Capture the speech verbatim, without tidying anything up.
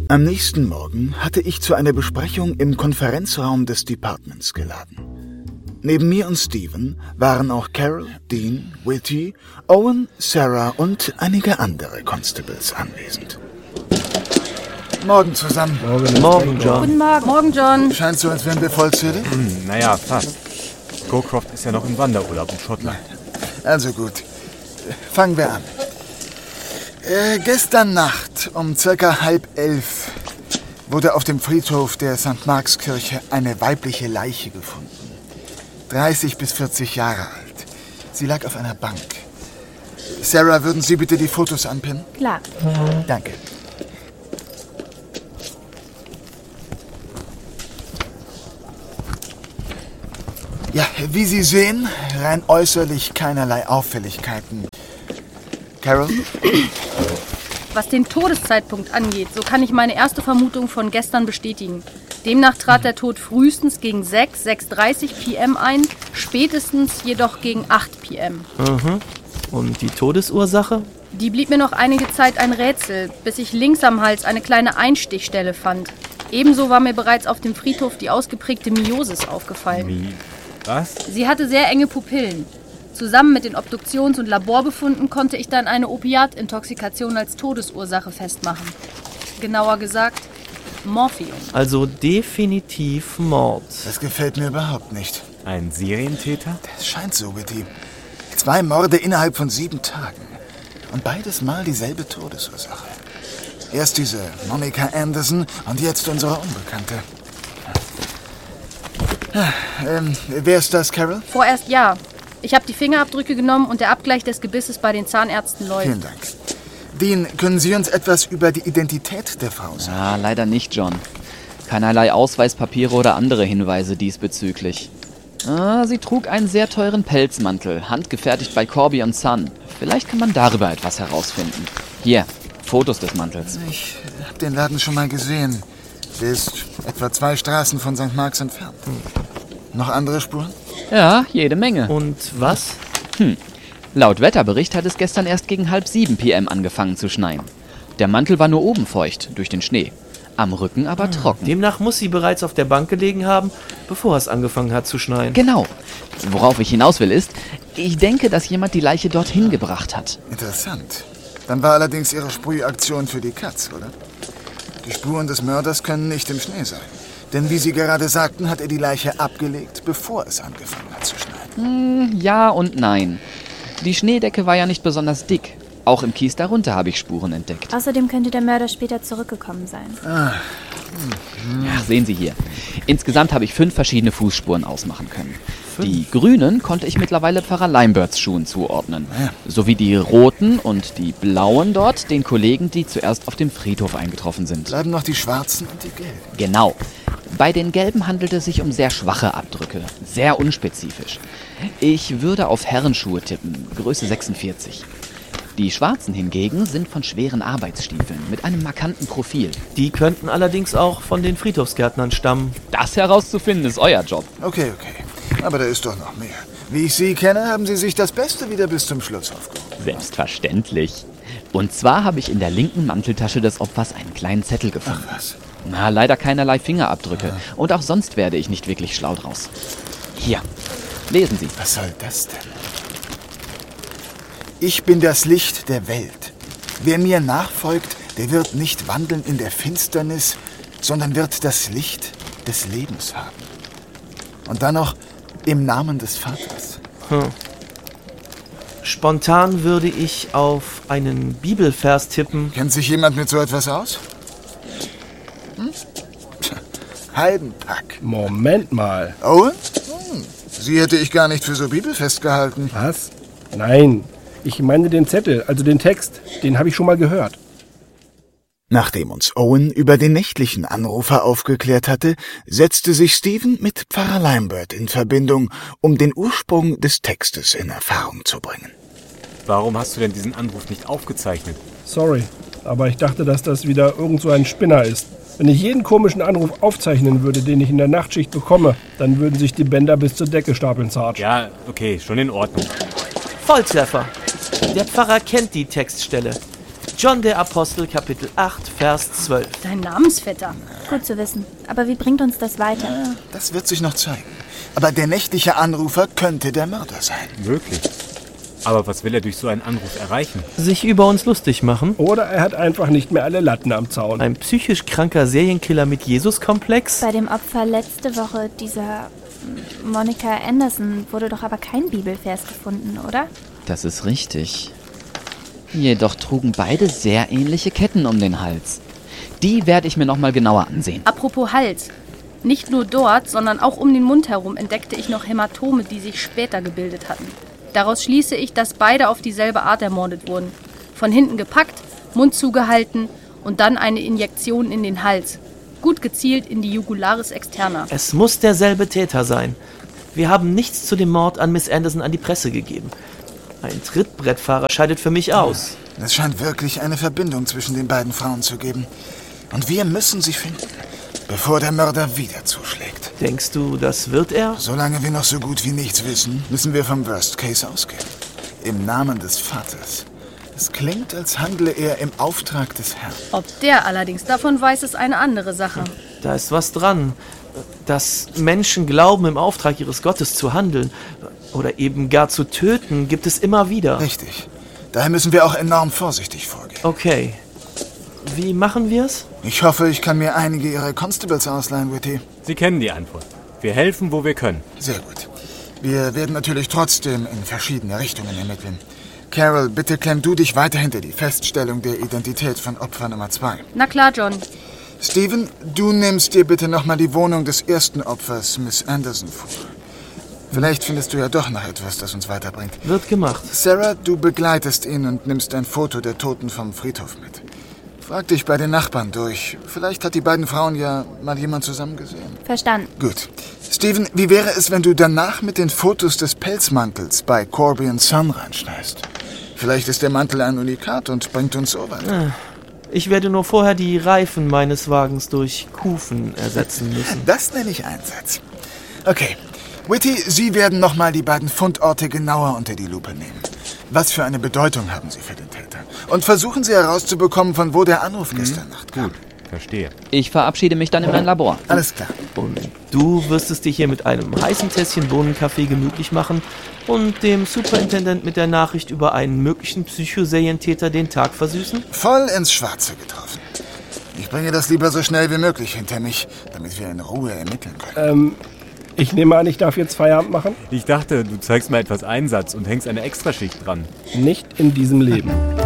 Am nächsten Morgen hatte ich zu einer Besprechung im Konferenzraum des Departments geladen. Neben mir und Steven waren auch Carol, Dean, Whitty, Owen, Sarah und einige andere Constables anwesend. Morgen zusammen. Morgen, Morgen John. Guten Morgen. Morgen, John. Scheint so, als wären wir vollzählig. Hm, naja, fast. Scowcroft ist ja noch im Wanderurlaub in Schottland. Also gut. Fangen wir an. Äh, gestern Nacht um circa halb elf wurde auf dem Friedhof der Sankt Markskirche eine weibliche Leiche gefunden. dreißig bis vierzig Jahre alt. Sie lag auf einer Bank. Sarah, würden Sie bitte die Fotos anpinnen? Klar. Danke. Ja, wie Sie sehen, rein äußerlich keinerlei Auffälligkeiten. Carol? Was den Todeszeitpunkt angeht, so kann ich meine erste Vermutung von gestern bestätigen. Demnach trat der Tod frühestens gegen sechs, sechs Uhr dreißig P M ein, spätestens jedoch gegen acht P M Mhm. Und die Todesursache? Die blieb mir noch einige Zeit ein Rätsel, bis ich links am Hals eine kleine Einstichstelle fand. Ebenso war mir bereits auf dem Friedhof die ausgeprägte Miosis aufgefallen. Wie? Was? Sie hatte sehr enge Pupillen. Zusammen mit den Obduktions- und Laborbefunden konnte ich dann eine Opiatintoxikation als Todesursache festmachen. Genauer gesagt, Morphium. Also definitiv Mord. Das gefällt mir überhaupt nicht. Ein Serientäter? Das scheint so, Whitty. Zwei Morde innerhalb von sieben Tagen. Und beides mal dieselbe Todesursache. Erst diese Monica Anderson und jetzt unsere Unbekannte. Ähm, wer ist das, Carol? Vorerst ja. Ich habe die Fingerabdrücke genommen und der Abgleich des Gebisses bei den Zahnärzten läuft. Vielen Dank. Dean, können Sie uns etwas über die Identität der Frau sagen? Ah, leider nicht, John. Keinerlei Ausweispapiere oder andere Hinweise diesbezüglich. Ah, sie trug einen sehr teuren Pelzmantel, handgefertigt bei Corby und Son. Vielleicht kann man darüber etwas herausfinden. Hier, Fotos des Mantels. Ich habe den Laden schon mal gesehen. Der ist etwa zwei Straßen von Sankt Marks entfernt. Hm. Noch andere Spuren? Ja, jede Menge. Und was? Hm. Laut Wetterbericht hat es gestern erst gegen halb sieben P M angefangen zu schneien. Der Mantel war nur oben feucht, durch den Schnee. Am Rücken aber trocken. Demnach muss sie bereits auf der Bank gelegen haben, bevor es angefangen hat zu schneien. Genau. Worauf ich hinaus will ist, ich denke, dass jemand die Leiche dorthin gebracht hat. Interessant. Dann war allerdings Ihre Sprühaktion für die Katz, oder? Die Spuren des Mörders können nicht im Schnee sein. Denn wie Sie gerade sagten, hat er die Leiche abgelegt, bevor es angefangen hat zu schneien. Hm, ja und nein. Die Schneedecke war ja nicht besonders dick. Auch im Kies darunter habe ich Spuren entdeckt. Außerdem könnte der Mörder später zurückgekommen sein. Ah. Ach, sehen Sie hier. Insgesamt habe ich fünf verschiedene Fußspuren ausmachen können. Die grünen konnte ich mittlerweile Pfarrer Limberts Schuhen zuordnen. Ja. Sowie die roten und die blauen dort den Kollegen, die zuerst auf dem Friedhof eingetroffen sind. Bleiben noch die schwarzen und die gelben. Genau. Bei den gelben handelt es sich um sehr schwache Abdrücke. Sehr unspezifisch. Ich würde auf Herrenschuhe tippen, Größe sechsundvierzig. Die schwarzen hingegen sind von schweren Arbeitsstiefeln mit einem markanten Profil. Die könnten allerdings auch von den Friedhofsgärtnern stammen. Das herauszufinden ist euer Job. Okay, okay. Aber da ist doch noch mehr. Wie ich Sie kenne, haben Sie sich das Beste wieder bis zum Schluss aufgehoben. Selbstverständlich. Und zwar habe ich in der linken Manteltasche des Opfers einen kleinen Zettel gefunden. Ach was. Na, leider keinerlei Fingerabdrücke. Ja. Und auch sonst werde ich nicht wirklich schlau draus. Hier, lesen Sie. Was soll das denn? Ich bin das Licht der Welt. Wer mir nachfolgt, der wird nicht wandeln in der Finsternis, sondern wird das Licht des Lebens haben. Und dann noch im Namen des Vaters. Hm. Spontan würde ich auf einen Bibelvers tippen. Kennt sich jemand mit so etwas aus? Hm? Heidenpack. Moment mal. Owen? Hm. Sie hätte ich gar nicht für so bibelfest gehalten. Was? Nein, ich meine den Zettel, also den Text. Den habe ich schon mal gehört. Nachdem uns Owen über den nächtlichen Anrufer aufgeklärt hatte, setzte sich Steven mit Pfarrer Limbert in Verbindung, um den Ursprung des Textes in Erfahrung zu bringen. Warum hast du denn diesen Anruf nicht aufgezeichnet? Sorry, aber ich dachte, dass das wieder irgend so ein Spinner ist. Wenn ich jeden komischen Anruf aufzeichnen würde, den ich in der Nachtschicht bekomme, dann würden sich die Bänder bis zur Decke stapeln, Sarge. Ja, okay, schon in Ordnung. Volltreffer. Der Pfarrer kennt die Textstelle. John der Apostel, Kapitel acht, Vers zwölf. Dein Namensvetter. Gut zu wissen. Aber wie bringt uns das weiter? Das wird sich noch zeigen. Aber der nächtliche Anrufer könnte der Mörder sein. Wirklich? Aber was will er durch so einen Anruf erreichen? Sich über uns lustig machen? Oder er hat einfach nicht mehr alle Latten am Zaun. Ein psychisch kranker Serienkiller mit Jesus-Komplex? Bei dem Opfer letzte Woche, dieser Monica Anderson, wurde doch aber kein Bibelvers gefunden, oder? Das ist richtig. Jedoch trugen beide sehr ähnliche Ketten um den Hals. Die werde ich mir nochmal genauer ansehen. Apropos Hals. Nicht nur dort, sondern auch um den Mund herum entdeckte ich noch Hämatome, die sich später gebildet hatten. Daraus schließe ich, dass beide auf dieselbe Art ermordet wurden. Von hinten gepackt, Mund zugehalten und dann eine Injektion in den Hals. Gut gezielt in die Jugularis externa. Es muss derselbe Täter sein. Wir haben nichts zu dem Mord an Miss Anderson an die Presse gegeben. Ein Trittbrettfahrer scheidet für mich aus. Es scheint wirklich eine Verbindung zwischen den beiden Frauen zu geben. Und wir müssen sie finden, bevor der Mörder wieder zuschlägt. Denkst du, das wird er? Solange wir noch so gut wie nichts wissen, müssen wir vom Worst Case ausgehen. Im Namen des Vaters. Es klingt, als handle er im Auftrag des Herrn. Ob der allerdings davon weiß, ist eine andere Sache. Da ist was dran. Dass Menschen glauben, im Auftrag ihres Gottes zu handeln oder eben gar zu töten, gibt es immer wieder. Richtig. Daher müssen wir auch enorm vorsichtig vorgehen. Okay. Wie machen wir's? Ich hoffe, ich kann mir einige Ihrer Constables ausleihen, Whitty. Sie kennen die Antwort. Wir helfen, wo wir können. Sehr gut. Wir werden natürlich trotzdem in verschiedene Richtungen ermitteln. Carol, bitte klemm du dich weiter hinter die Feststellung der Identität von Opfer Nummer zwei. Na klar, John. Steven, du nimmst dir bitte nochmal die Wohnung des ersten Opfers, Miss Anderson, vor. Vielleicht findest du ja doch noch etwas, das uns weiterbringt. Wird gemacht. Sarah, du begleitest ihn und nimmst ein Foto der Toten vom Friedhof mit. Frag dich bei den Nachbarn durch. Vielleicht hat die beiden Frauen ja mal jemand zusammen gesehen. Verstanden. Gut. Steven, wie wäre es, wenn du danach mit den Fotos des Pelzmantels bei Corby und Son reinschneist? Vielleicht ist der Mantel ein Unikat und bringt uns so weiter. Ich werde nur vorher die Reifen meines Wagens durch Kufen ersetzen müssen. Das nenne ich Einsatz. Okay. Whitty, Sie werden nochmal die beiden Fundorte genauer unter die Lupe nehmen. Was für eine Bedeutung haben sie für den Täter? Und versuchen Sie herauszubekommen, von wo der Anruf gestern Nacht kam. Gut, verstehe. Ich verabschiede mich dann in mein Labor. Alles klar. Und du wirst es dir hier mit einem heißen Tässchen Bohnenkaffee gemütlich machen und dem Superintendent mit der Nachricht über einen möglichen Psychoserientäter den Tag versüßen? Voll ins Schwarze getroffen. Ich bringe das lieber so schnell wie möglich hinter mich, damit wir in Ruhe ermitteln können. Ähm, ich nehme an, ich darf jetzt Feierabend machen? Ich dachte, du zeigst mir etwas Einsatz und hängst eine Extraschicht dran. Nicht in diesem Leben.